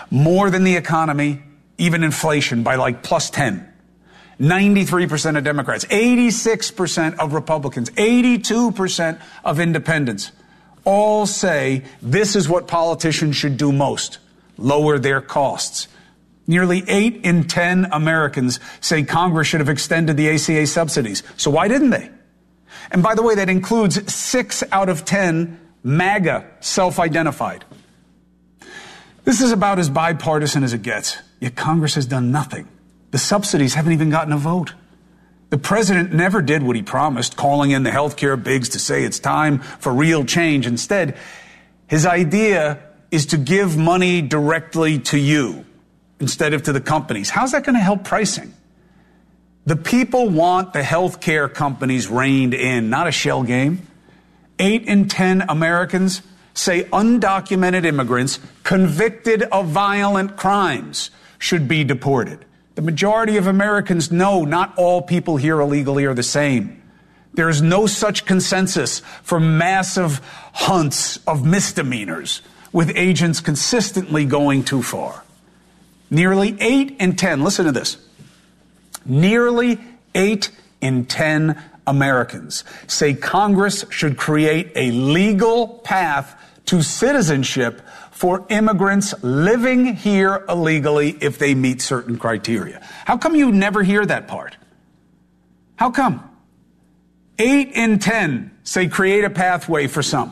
more than the economy, even inflation, by like plus 10. 93% of Democrats, 86% of Republicans, 82% of independents all say this is what politicians should do most: lower their costs. Nearly 8 in 10 Americans say Congress should have extended the ACA subsidies. So why didn't they? And by the way, that includes 6 out of 10 MAGA self-identified. This is about as bipartisan as it gets, yet Congress has done nothing. The subsidies haven't even gotten a vote. The president never did what he promised, calling in the healthcare bigs to say it's time for real change. Instead, his idea is to give money directly to you instead of to the companies. How's that going to help pricing? The people want the healthcare companies reined in, not a shell game. 8 in 10 Americans say undocumented immigrants convicted of violent crimes should be deported. The majority of Americans know not all people here illegally are the same. There is no such consensus for massive hunts of misdemeanors, with agents consistently going too far. Nearly 8 in 10, listen to this, nearly 8 in 10 Americans say Congress should create a legal path to citizenship for immigrants living here illegally if they meet certain criteria. How come you never hear that part? How come? 8 in 10 say create a pathway for some.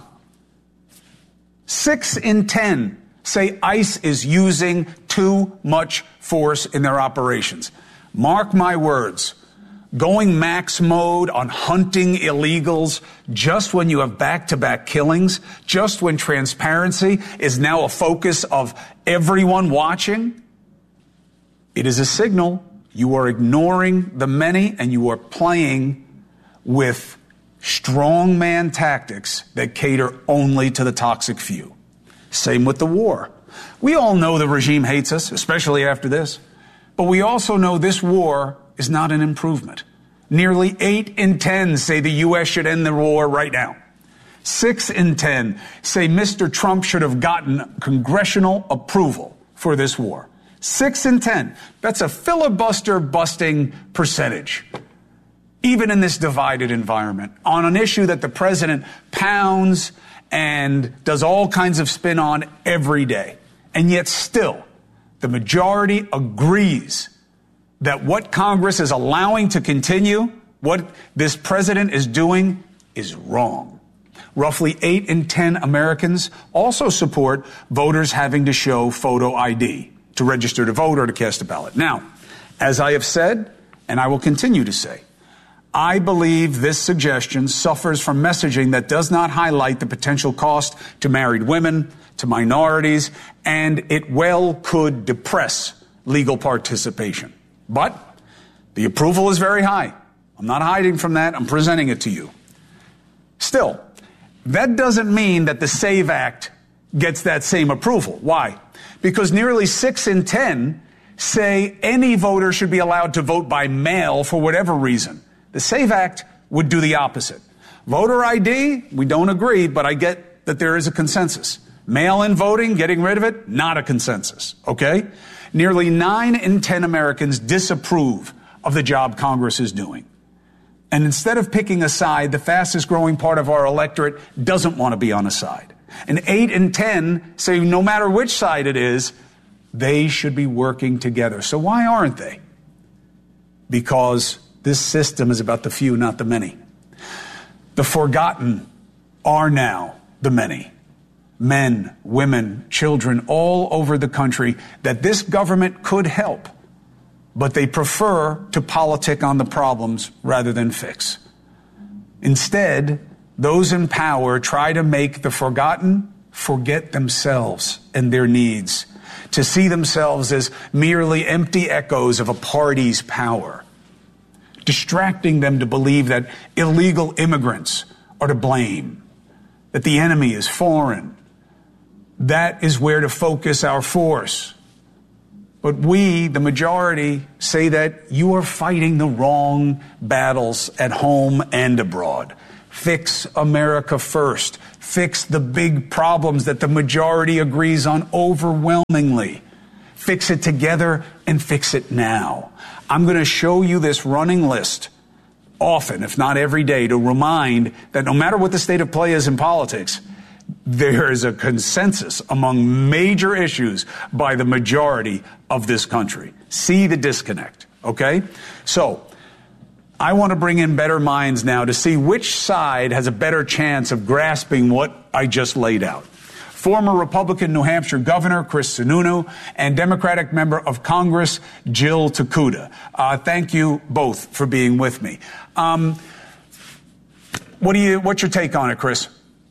6 in 10 say ICE is using too much force in their operations. Mark my words. Going max mode on hunting illegals just when you have back-to-back killings, just when transparency is now a focus of everyone watching, it is a signal you are ignoring the many and you are playing with strongman tactics that cater only to the toxic few. Same with the war. We all know the regime hates us, especially after this, but we also know this war is not an improvement. Nearly 8 in 10 say the U.S. should end the war right now. 6 in 10 say Mr. Trump should have gotten congressional approval for this war. 6 in 10. That's a filibuster-busting percentage, even in this divided environment, on an issue that the president pounds and does all kinds of spin on every day. And yet still, the majority agrees that what Congress is allowing to continue, what this president is doing, is wrong. Roughly 8 in 10 Americans also support voters having to show photo ID to register to vote or to cast a ballot. Now, as I have said, and I will continue to say, I believe this suggestion suffers from messaging that does not highlight the potential cost to married women, to minorities, and it well could depress legal participation. But the approval is very high. I'm not hiding from that. I'm presenting it to you. Still, that doesn't mean that the SAVE Act gets that same approval. Why? Because nearly 6 in 10 say any voter should be allowed to vote by mail for whatever reason. The SAVE Act would do the opposite. Voter ID, we don't agree, but I get that there is a consensus. Mail-in voting, getting rid of it, not a consensus, okay? Nearly 9 in 10 Americans disapprove of the job Congress is doing. And instead of picking a side, the fastest growing part of our electorate doesn't want to be on a side. And 8 in 10 say no matter which side it is, they should be working together. So why aren't they? Because this system is about the few, not the many. The forgotten are now the many. Men, women, children all over the country that this government could help, but they prefer to politic on the problems rather than fix. Instead, those in power try to make the forgotten forget themselves and their needs, to see themselves as merely empty echoes of a party's power, distracting them to believe that illegal immigrants are to blame, that the enemy is foreign. That is where to focus our force. But we, the majority, say that you are fighting the wrong battles at home and abroad. Fix America first. Fix the big problems that the majority agrees on overwhelmingly. Fix it together and fix it now. I'm going to show you this running list often, if not every day, to remind that no matter what the state of play is in politics, there is a consensus among major issues by the majority of this country. See the disconnect, okay? So I want to bring in better minds now to see which side has a better chance of grasping what I just laid out. Former Republican New Hampshire Governor Chris Sununu and Democratic Member of Congress Jill Takuda. Thank you both for being with me. What's your take on it, Chris?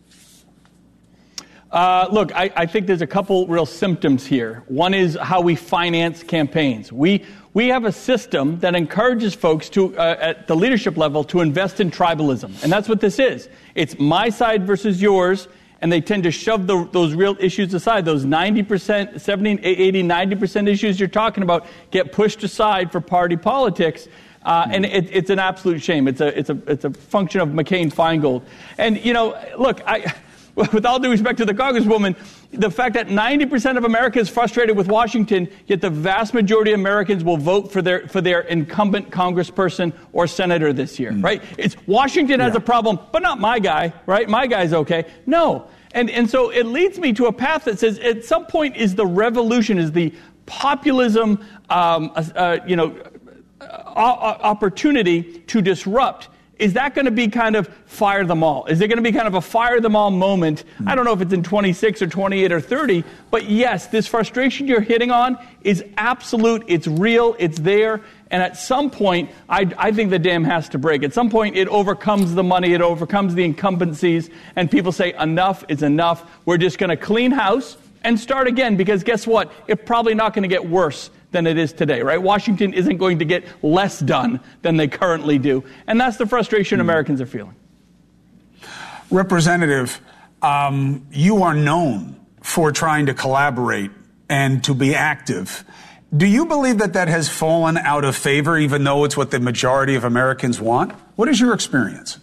Look, I think there's a couple real symptoms here. One is how we finance campaigns. We have a system that encourages folks to, at the leadership level, to invest in tribalism. And that's what this is. It's my side versus yours. And they tend to shove those real issues aside. Those 90%, 70, 80, 90% issues you're talking about get pushed aside for party politics. And it's an absolute shame. It's a function of McCain-Feingold. And, look, with all due respect to the Congresswoman, the fact that 90% of America is frustrated with Washington, yet the vast majority of Americans will vote for their incumbent congressperson or senator this year, right? It's Washington has a problem, but not my guy, right? My guy's okay. No. And so it leads me to a path that says at some point is the revolution, is the populism, opportunity to disrupt. Is that going to be kind of fire them all? Is it going to be kind of a fire them all moment? I don't know if it's in 26 or 28 or 30, but yes, this frustration you're hitting on is absolute. It's real. It's there. And at some point, I think the dam has to break. At some point, it overcomes the money. It overcomes the incumbencies. And people say, enough is enough. We're just going to clean house and start again. Because guess what? It's probably not going to get worse than it is today, right? Washington isn't going to get less done than they currently do. And that's the frustration Americans are feeling. Representative, you are known for trying to collaborate and to be active. Do you believe that has fallen out of favor, even though it's what the majority of Americans want? What is your experience?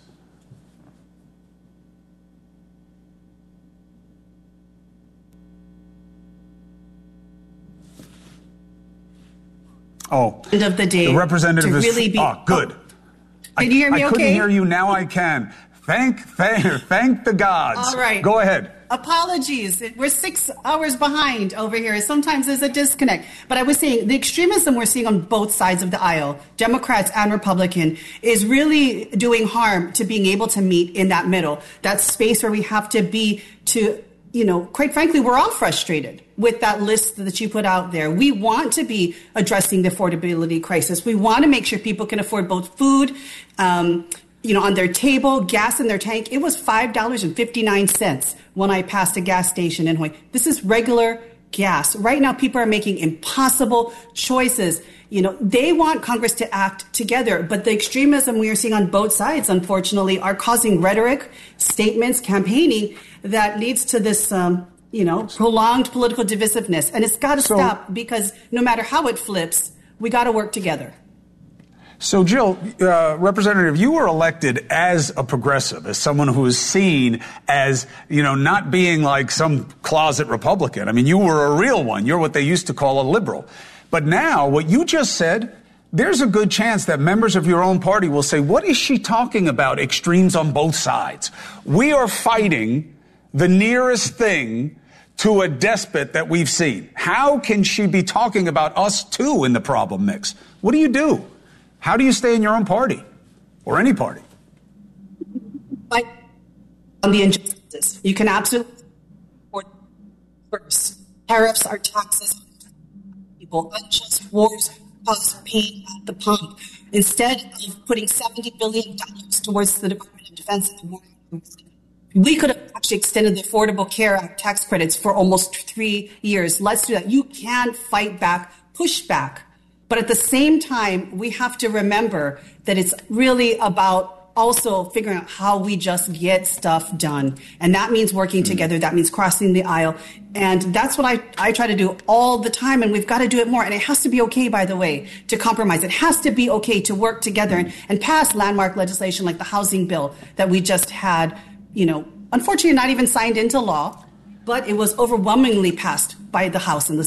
Oh, end of the day, the representative is really good. Can you hear me? I couldn't hear you. Now I can. Thank the gods. All right. Go ahead. Apologies. We're 6 hours behind over here. Sometimes there's a disconnect. But I was saying the extremism we're seeing on both sides of the aisle, Democrats and Republican, is really doing harm to being able to meet in that middle, that space where we have to be to, quite frankly, we're all frustrated with that list that you put out there. We want to be addressing the affordability crisis. We want to make sure people can afford both food, on their table, gas in their tank. It was $5.59 when I passed a gas station in Hawaii. This is regular gas. Right now, people are making impossible choices. They want Congress to act together, but the extremism we are seeing on both sides, unfortunately, are causing rhetoric, statements, campaigning that leads to this, prolonged political divisiveness. And it's got to stop, because no matter how it flips, we got to work together. So, Jill, Representative, you were elected as a progressive, as someone who is seen as, not being like some closet Republican. I mean, you were a real one. You're what they used to call a liberal. But now, what you just said, there's a good chance that members of your own party will say, what is she talking about? Extremes on both sides. We are fighting the nearest thing to a despot that we've seen. How can she be talking about us, too, in the problem mix? What do? How do you stay in your own party or any party? On the injustice, you can absolutely support first. Tariffs are taxes on people. Unjust wars cause pain at the pump. Instead of putting $70 billion towards the Department of Defense and the war, we could have actually extended the Affordable Care Act tax credits for almost 3 years. Let's do that. You can fight back, push back. But at the same time, we have to remember that it's really about also figuring out how we just get stuff done. And that means working together. That means crossing the aisle. And that's what I try to do all the time. And we've got to do it more. And it has to be okay, by the way, to compromise. It has to be okay to work together and pass landmark legislation like the housing bill that we just had, unfortunately not even signed into law, but it was overwhelmingly passed by the House and the